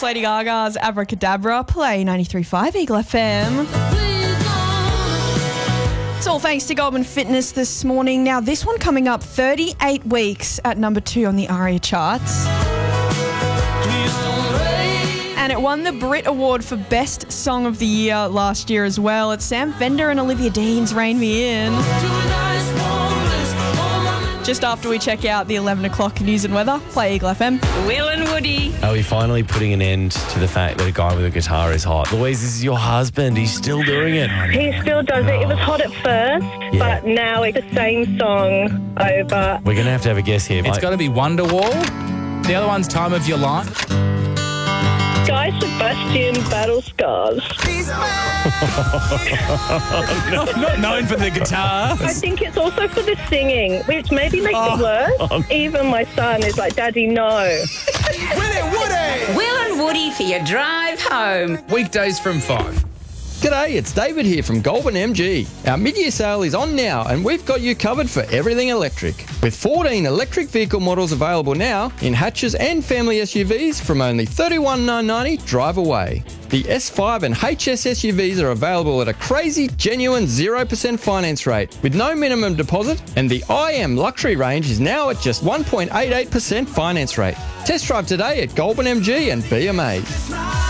It's Lady Gaga's Abracadabra. Play 93.5 Eagle FM. It's all thanks to Goldman Fitness this morning. Now, this one coming up 38 weeks at number 2 on the ARIA charts. And it won the Brit Award for Best Song of the Year last year as well. It's Sam Fender and Olivia Dean's Rain Me In. Just after we check out the 11 o'clock news and weather, play Eagle FM. Will and Woody. Are we finally putting an end to the fact that a guy with a guitar is hot? Louise, this is your husband. He's still doing it. He still does it. It was hot at first, but now it's the same song over. We're going to have a guess here. It's got to be Wonderwall. The other one's Time of Your Life. Guy Sebastian, Battle Scars. Not known for the guitar. I think it's also for the singing, which maybe makes it worse. Even my son is like, Daddy, no. Will and Woody for your drive home. Weekdays from 5. G'day, it's David here from Goulburn MG. Our mid-year sale is on now and we've got you covered for everything electric. With 14 electric vehicle models available now in hatches and family SUVs from only $31,990 drive away. The S5 and HS SUVs are available at a crazy, genuine 0% finance rate with no minimum deposit, and the IM luxury range is now at just 1.88% finance rate. Test drive today at Goulburn MG and be amazed.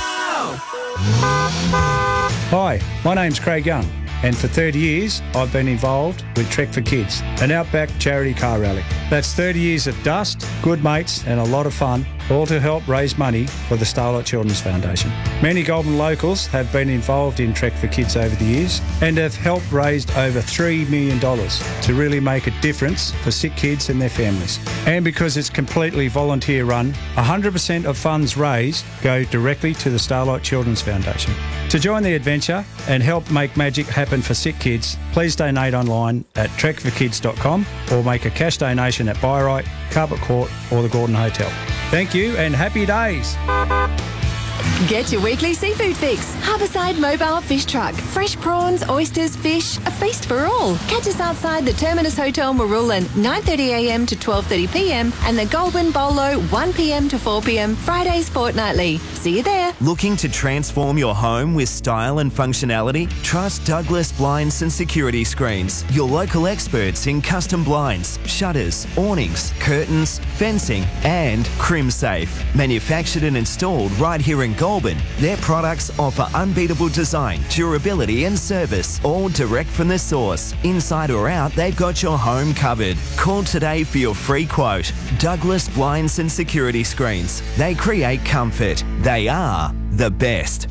Hi, my name's Craig Young, and for 30 years I've been involved with Trek for Kids, an outback charity car rally. That's 30 years of dust, good mates and a lot of fun, all to help raise money for the Starlight Children's Foundation. Many Goulburn locals have been involved in Trek for Kids over the years and have helped raise over $3 million to really make a difference for sick kids and their families. And because it's completely volunteer run, 100% of funds raised go directly to the Starlight Children's Foundation. To join the adventure and help make magic happen for sick kids, please donate online at trekforkids.com or make a cash donation at Byright, Carpet Court or the Gordon Hotel. Thank you and happy days. Get your weekly seafood fix. Harbourside Mobile Fish Truck. Fresh prawns, oysters, fish, a feast for all. Catch us outside the Terminus Hotel Marulan, 9:30am to 12:30pm, and the Goulburn Bolo, 1pm to 4pm, Fridays fortnightly. See you there. Looking to transform your home with style and functionality? Trust Douglas Blinds and Security Screens, your local experts in custom blinds, shutters, awnings, curtains, fencing, and CrimSafe. Manufactured and installed right here in Goulburn, their products offer unbeatable design, durability and service, all direct from the source. Inside or out, they've got your home covered. Call today for your free quote. Douglas Blinds and Security Screens. They create comfort. They are the best.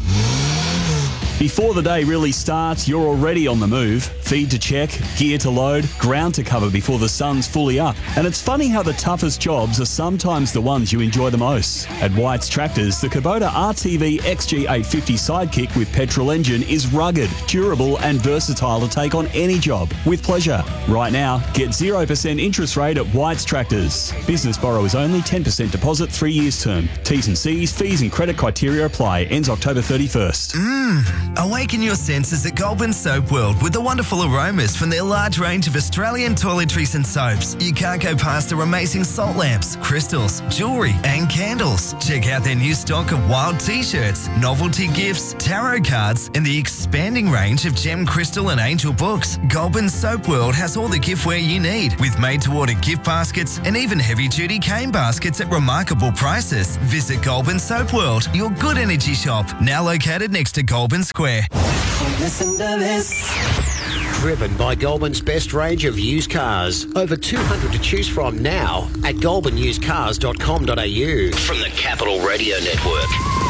Before the day really starts, you're already on the move. Feed to check, gear to load, ground to cover before the sun's fully up. And it's funny how the toughest jobs are sometimes the ones you enjoy the most. At White's Tractors, the Kubota RTV XG850 Sidekick with petrol engine is rugged, durable and versatile to take on any job with pleasure. Right now, get 0% interest rate at White's Tractors. Business borrowers only, 10% deposit, 3 years term. T's and C's, fees and credit criteria apply. Ends October 31st. Awaken your senses at Goulburn Soap World with the wonderful aromas from their large range of Australian toiletries and soaps. You can't go past their amazing salt lamps, crystals, jewellery and candles. Check out their new stock of wild t-shirts, novelty gifts, tarot cards and the expanding range of gem, crystal and angel books. Goulburn Soap World has all the giftware you need with made-to-order gift baskets and even heavy-duty cane baskets at remarkable prices. Visit Goulburn Soap World, your good energy shop, now located next to Goulburn Square. Listen to this. Driven by Goulburn's best range of used cars. Over 200 to choose from now at goulburnusedcars.com.au. From the Capital Radio Network.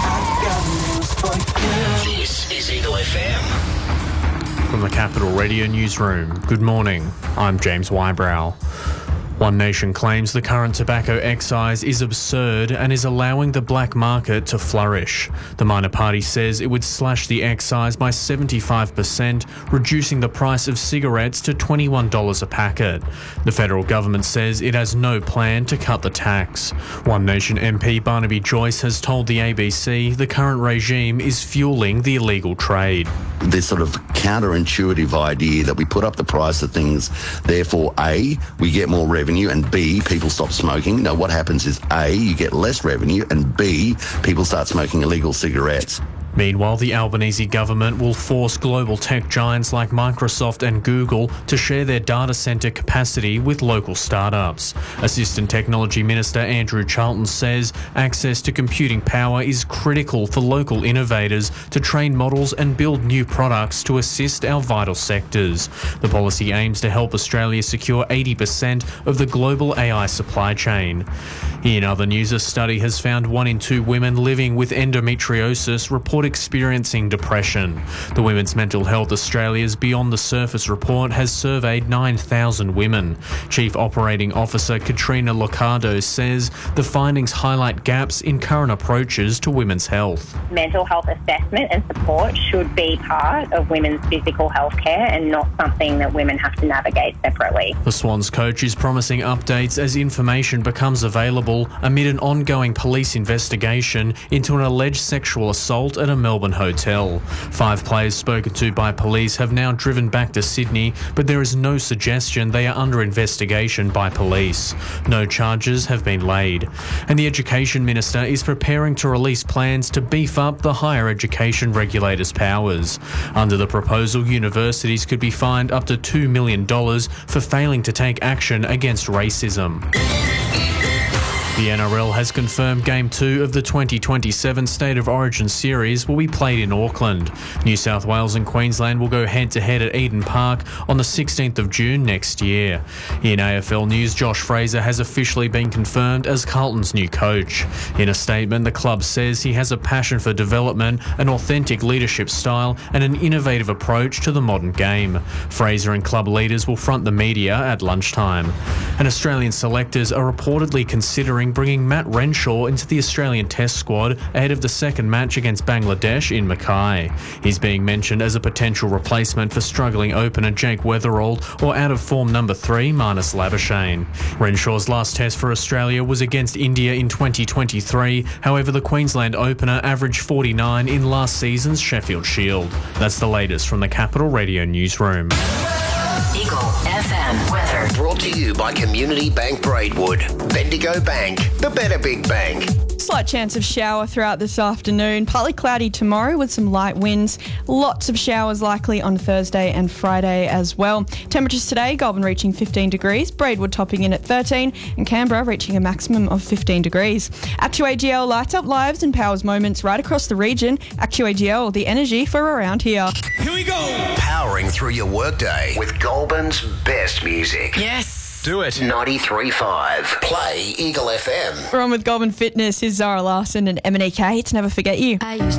This is Eagle FM. From the Capital Radio Newsroom, good morning. I'm James Wybrow. One Nation claims the current tobacco excise is absurd and is allowing the black market to flourish. The minor party says it would slash the excise by 75%, reducing the price of cigarettes to $21 a packet. The federal government says it has no plan to cut the tax. One Nation MP Barnaby Joyce has told the ABC the current regime is fueling the illegal trade. This sort of counterintuitive idea that we put up the price of things, therefore A, we get more revenue, and B, people stop smoking. No, what happens is A, you get less revenue, and B, people start smoking illegal cigarettes. Meanwhile, the Albanese government will force global tech giants like Microsoft and Google to share their data centre capacity with local startups. Assistant Technology Minister Andrew Charlton says access to computing power is critical for local innovators to train models and build new products to assist our vital sectors. The policy aims to help Australia secure 80% of the global AI supply chain. In other news, a study has found 1 in 2 women living with endometriosis report experiencing depression. The Women's Mental Health Australia's Beyond the Surface report has surveyed 9,000 women. Chief Operating Officer Katrina Locardo says the findings highlight gaps in current approaches to women's health. Mental health assessment and support should be part of women's physical health care and not something that women have to navigate separately. The Swans coach is promising updates as information becomes available amid an ongoing police investigation into an alleged sexual assault at a Melbourne hotel. 5 players spoken to by police have now driven back to Sydney, but there is no suggestion they are under investigation by police. No charges have been laid. And the Education Minister is preparing to release plans to beef up the higher education regulator's powers. Under the proposal, universities could be fined up to $2 million for failing to take action against racism. The NRL has confirmed Game 2 of the 2027 State of Origin series will be played in Auckland. New South Wales and Queensland will go head-to-head at Eden Park on the 16th of June next year. In AFL news, Josh Fraser has officially been confirmed as Carlton's new coach. In a statement, the club says he has a passion for development, an authentic leadership style and an innovative approach to the modern game. Fraser and club leaders will front the media at lunchtime. And Australian selectors are reportedly considering bringing Matt Renshaw into the Australian Test squad ahead of the second match against Bangladesh in Mackay. He's being mentioned as a potential replacement for struggling opener Jake Weatherald or out-of-form number 3 Marnus Labuschagne. Renshaw's last test for Australia was against India in 2023. However, the Queensland opener averaged 49 in last season's Sheffield Shield. That's the latest from the Capital Radio newsroom. Eagle FM weather. Brought to you by Community Bank Braidwood. Bendigo Bank, the better big bank. Slight chance of shower throughout this afternoon. Partly cloudy tomorrow with some light winds. Lots of showers likely on Thursday and Friday as well. Temperatures today, Goulburn reaching 15 degrees, Braidwood topping in at 13, and Canberra reaching a maximum of 15 degrees. ActuAGL lights up lives and powers moments right across the region. ActuAGL, the energy for around here. Here we go. Powering through your workday with Goulburn's best music. Yes. Do it. 93.5. Play Eagle FM. We're on with Goulburn Fitness. Here's Zara Larson and M&EK. To never forget you. I used